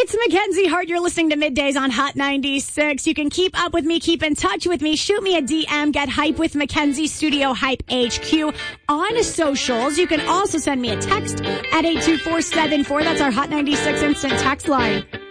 It's Mackenzie Hart. You're listening to Middays on Hot 96. You can keep up with me, keep in touch with me, shoot me a DM, get hype with Mackenzie Studio Hype HQ on socials. You can also send me a text at 82474. That's our Hot 96 instant text line.